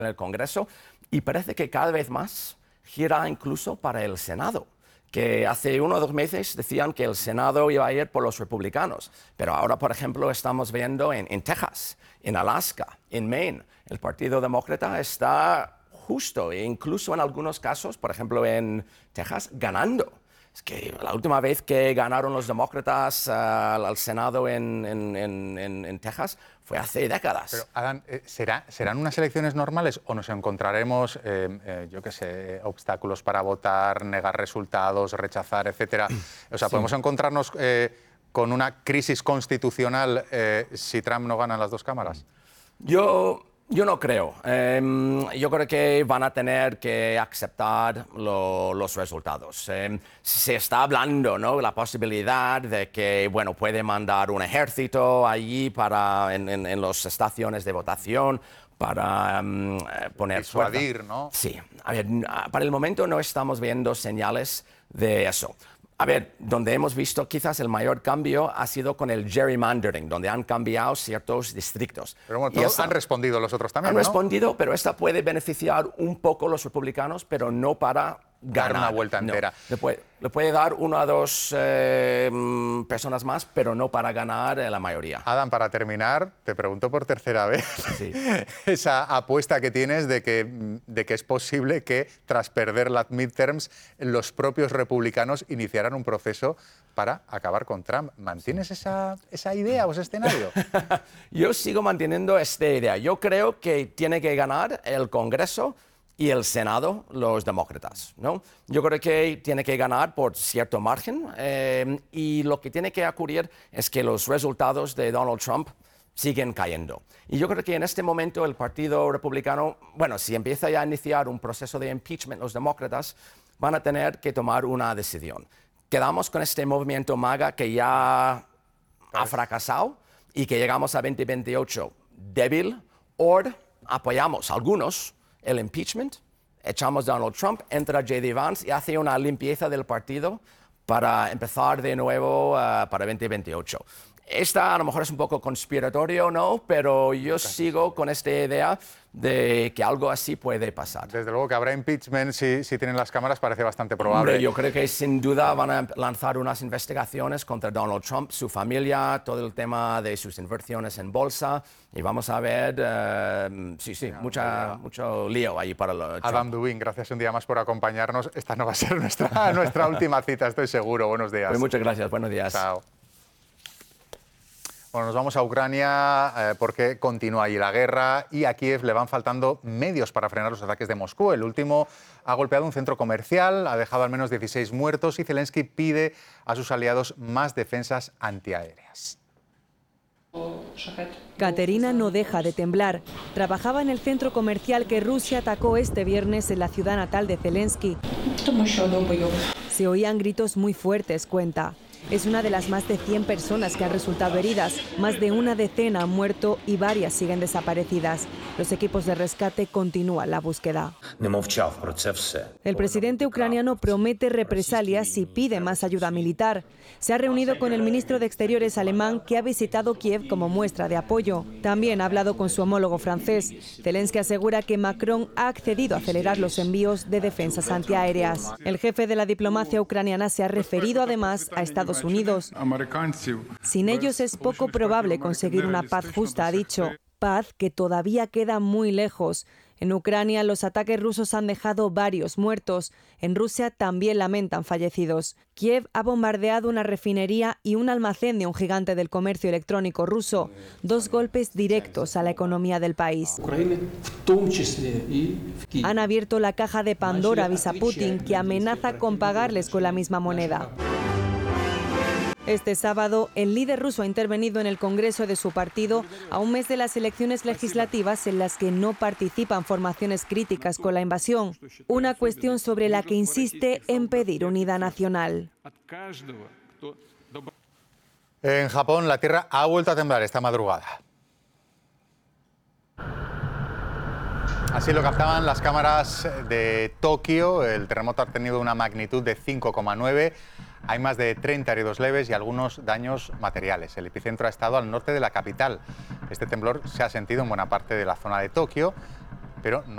en el Congreso y parece que cada vez más gira incluso para el Senado, que hace 1 o 2 meses decían que el Senado iba a ir por los republicanos, pero ahora, por ejemplo, estamos viendo en Texas, en Alaska, en Maine, el Partido Demócrata está justo e incluso en algunos casos, por ejemplo en Texas, ganando. Es que la última vez que ganaron los demócratas al Senado en Texas fue hace décadas. Pero, Adán, ¿serán unas elecciones normales o nos encontraremos, yo qué sé, obstáculos para votar, negar resultados, rechazar, etcétera? O sea, ¿podemos encontrarnos con una crisis constitucional si Trump no gana en las 2 cámaras? Yo no creo. Yo creo que van a tener que aceptar los resultados. Se está hablando, ¿no?, la posibilidad de que, bueno, puede mandar un ejército allí en las estaciones de votación para poner disuadir, fuerza. ¿no? Sí. A ver, para el momento no estamos viendo señales de eso. A ver, donde hemos visto quizás el mayor cambio ha sido con el gerrymandering, donde han cambiado ciertos distritos. Pero bueno, todos han respondido los otros también, Han ¿no? respondido, pero esta puede beneficiar un poco a los republicanos, pero no para ganar. Dar una vuelta entera. No. Le puede dar 1 a 2 personas más, pero no para ganar la mayoría. Adán, para terminar, te pregunto por tercera vez, Sí. esa apuesta que tienes de que es posible que tras perder las midterms los propios republicanos iniciaran un proceso para acabar con Trump. ¿Mantienes esa idea o ese escenario? Yo sigo manteniendo esta idea. Yo creo que tiene que ganar el Congreso y el Senado los demócratas, ¿no? Yo creo que tiene que ganar por cierto margen y lo que tiene que ocurrir es que los resultados de Donald Trump siguen cayendo. Y yo creo que en este momento el Partido Republicano, bueno, si empieza ya a iniciar un proceso de impeachment, los demócratas van a tener que tomar una decisión. Quedamos con este movimiento MAGA que ya ha fracasado y que llegamos a 2028 débil, o apoyamos algunos el impeachment, echamos a Donald Trump, entra J.D. Vance y hace una limpieza del partido para empezar de nuevo para 2028. Esta a lo mejor es un poco conspiratorio, ¿no? Pero yo sigo con esta idea de que algo así puede pasar. Desde luego que habrá impeachment si tienen las cámaras, parece bastante probable. Hombre, yo creo que sin duda van a lanzar unas investigaciones contra Donald Trump, su familia, todo el tema de sus inversiones en bolsa y vamos a ver, mucho lío ahí para Trump. Adam Dubin, gracias un día más por acompañarnos. Esta no va a ser nuestra última cita, estoy seguro. Buenos días. Pues muchas gracias, buenos días. Chao. Bueno, nos vamos a Ucrania porque continúa allí la guerra y a Kiev le van faltando medios para frenar los ataques de Moscú. El último ha golpeado un centro comercial, ha dejado al menos 16 muertos y Zelensky pide a sus aliados más defensas antiaéreas. Katerina no deja de temblar. Trabajaba en el centro comercial que Rusia atacó este viernes en la ciudad natal de Zelensky. Se oían gritos muy fuertes, cuenta. Es una de las más de 100 personas que han resultado heridas. Más de una decena han muerto y varias siguen desaparecidas. Los equipos de rescate continúan la búsqueda. El presidente ucraniano promete represalias y pide más ayuda militar. Se ha reunido con el ministro de Exteriores alemán, que ha visitado Kiev como muestra de apoyo. También ha hablado con su homólogo francés. Zelensky asegura que Macron ha accedido a acelerar los envíos de defensas antiaéreas. El jefe de la diplomacia ucraniana se ha referido además a Estados Unidos. Sin ellos es poco probable conseguir una paz justa, ha dicho. Paz que todavía queda muy lejos. En Ucrania los ataques rusos han dejado varios muertos. En Rusia también lamentan fallecidos. Kiev ha bombardeado una refinería y un almacén de un gigante del comercio electrónico ruso. 2 golpes directos a la economía del país. Han abierto la caja de Pandora, avisa Putin, que amenaza con pagarles con la misma moneda. Este sábado, el líder ruso ha intervenido en el Congreso de su partido a un mes de las elecciones legislativas en las que no participan formaciones críticas con la invasión, una cuestión sobre la que insiste en pedir unidad nacional. En Japón, la tierra ha vuelto a temblar esta madrugada. Así lo captaban las cámaras de Tokio. El terremoto ha tenido una magnitud de 5,9. Hay más de 30 heridos leves y algunos daños materiales. El epicentro ha estado al norte de la capital. Este temblor se ha sentido en buena parte de la zona de Tokio, pero no